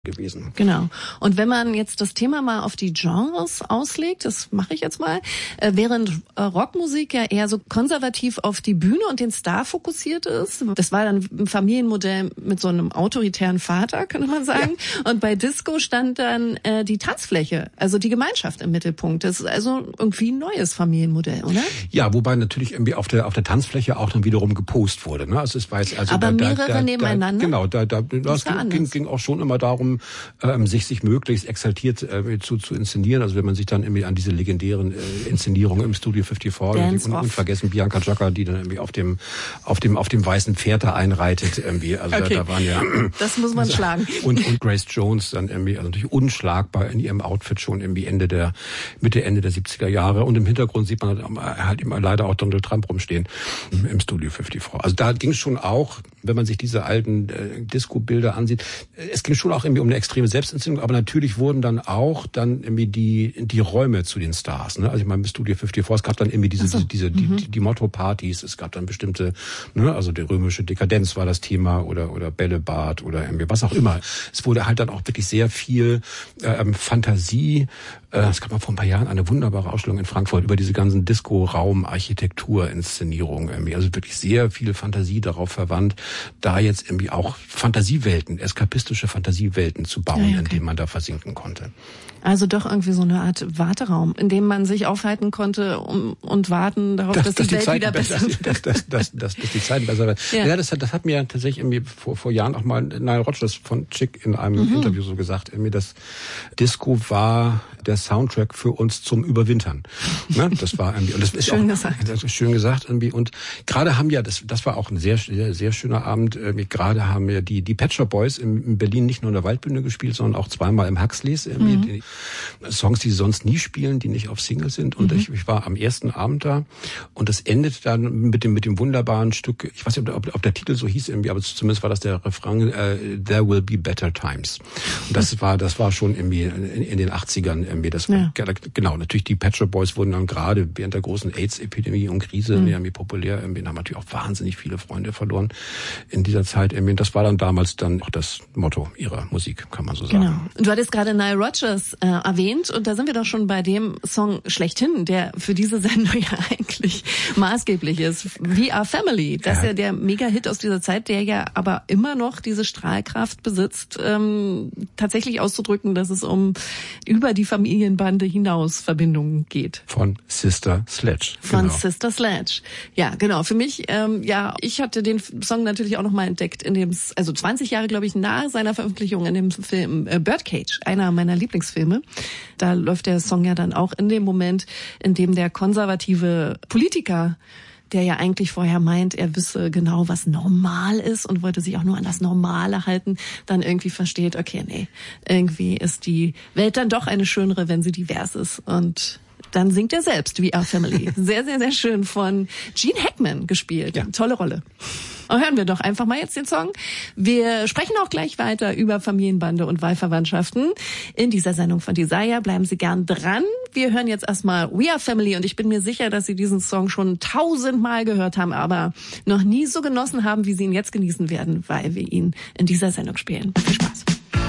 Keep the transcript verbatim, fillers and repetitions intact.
gewesen. Genau. Und wenn man jetzt das Thema mal auf die Genres auslegt, das mache ich jetzt mal, äh, während äh, Rockmusik ja eher so konservativ auf die Bühne und den Star fokussiert ist, das war dann ein Familienmodell mit so einem autoritären Vater, könnte man sagen. Ja. Und bei Disco stand dann äh, die Tanzfläche, also die Gemeinschaft im Mittelpunkt. Das ist also irgendwie ein neues Familienmodell, oder? Ja, wobei natürlich irgendwie auf der auf der Tanzfläche auch dann wiederum gepost wurde. Ne? Also es war jetzt also aber da, mehrere da, da, nebeneinander. Genau, da da das ging, ging, ging auch schon immer darum, ähm, sich sich möglichst exaltiert äh, zu zu inszenieren. Also wenn man sich dann irgendwie an diese legendären äh, Inszenierungen im Studio fünfundvierzig und unvergessen Bianca Giacca, die dann irgendwie auf dem auf dem auf dem weißen Pferd da einreitet irgendwie. Also okay. da, da waren ja das muss man schlagen. Und und Grace Jones dann irgendwie also natürlich unschlagbar in ihrem Outfit schon irgendwie Ende der Mitte Ende der siebziger Jahre und im Hintergrund sieht man halt immer leider auch Donald Trump rumstehen im Studio fünfundvierzig. Also da ging es schon auch, wenn man sich diese alten äh, Disco-Bilder ansieht, es ging schon auch irgendwie um eine extreme Selbstinszenierung, aber natürlich wurden dann auch dann irgendwie die die Räume zu den Stars. Ne? Also ich meine, im Studio fünfundvierzig, es gab dann irgendwie diese so. diese, diese mhm. die, die Motto-Partys, es gab dann bestimmte, ne, also die römische Dekadenz war das Thema oder oder Bällebad oder irgendwie was auch immer. Es wurde halt dann auch wirklich sehr viel ähm, Fantasie. Äh, es gab mal vor ein paar Jahren eine wunderbare Ausstellung in Frankfurt über diese ganzen Disco-Raum-Architektur-Inszenierungen irgendwie. Also wirklich sehr viel Fantasie darauf verwandt, da jetzt irgendwie auch Fantasiewelten, eskapistische Fantasiewelten zu bauen, ja, okay. in denen man da versinken konnte. Also doch irgendwie so eine Art Warteraum, in dem man sich aufhalten konnte um, und warten darauf, das, dass, dass die, die Welt wieder besser wird. Dass, dass, dass, dass, dass die Zeiten besser werden. Ja, ja das, hat, das hat mir tatsächlich irgendwie vor, vor Jahren auch mal Nile Rodgers von Chick in einem mhm. Interview so gesagt, irgendwie, dass Disco war der Soundtrack für uns zum Überwintern. Ne? Das war irgendwie, und das ist schön auch, gesagt. Das ist schön gesagt irgendwie. Und gerade haben ja, das, das war auch ein sehr, sehr, sehr schöner Abend. Irgendwie, gerade haben wir die, die Pet Shop Boys in, in Berlin nicht nur in der Waldbühne gespielt, sondern auch zweimal im Huxleys. Irgendwie. Mhm. Die, Songs, die sie sonst nie spielen, die nicht auf Single sind. Und mhm. ich, ich war am ersten Abend da und das endet dann mit dem mit dem wunderbaren Stück, ich weiß nicht, ob, ob der Titel so hieß irgendwie, aber zumindest war das der Refrain, äh, There Will Be Better Times. Und das war das war schon irgendwie in, in den achtzigern irgendwie. Das war, ja. Genau, natürlich die Pet Shop Boys wurden dann gerade während der großen AIDS-Epidemie und Krise mhm. irgendwie populär. Irgendwie haben natürlich auch wahnsinnig viele Freunde verloren in dieser Zeit. Irgendwie. Das war dann damals dann auch das Motto ihrer Musik, kann man so sagen. Genau. Und du hattest gerade Nile Rodgers äh, erwähnt. Und da sind wir doch schon bei dem Song schlechthin, der für diese Sendung ja eigentlich maßgeblich ist. We Are Family. Das ist ja, ja der Mega-Hit aus dieser Zeit, der ja aber immer noch diese Strahlkraft besitzt, ähm, tatsächlich auszudrücken, dass es um über die Familienbande hinaus Verbindungen geht. Von Sister Sledge. Von genau. Sister Sledge. Ja, genau. Für mich, ähm, ja, ich hatte den Song natürlich auch nochmal entdeckt in dem, also zwanzig Jahre, glaube ich, nach seiner Veröffentlichung in dem Film äh, Birdcage, einer meiner Lieblingsfilme. Da läuft der Song ja dann auch in dem Moment, in dem der konservative Politiker, der ja eigentlich vorher meint, er wisse genau, was normal ist und wollte sich auch nur an das Normale halten, dann irgendwie versteht, okay, nee, irgendwie ist die Welt dann doch eine schönere, wenn sie divers ist. Und dann singt er selbst We Are Family. Sehr, sehr, sehr schön von Gene Hackman gespielt. Ja. Tolle Rolle. Und hören wir doch einfach mal jetzt den Song. Wir sprechen auch gleich weiter über Familienbande und Wahlverwandtschaften in dieser Sendung von Desire. Bleiben Sie gern dran. Wir hören jetzt erstmal We Are Family und ich bin mir sicher, dass Sie diesen Song schon tausendmal gehört haben, aber noch nie so genossen haben, wie Sie ihn jetzt genießen werden, weil wir ihn in dieser Sendung spielen. Viel Spaß.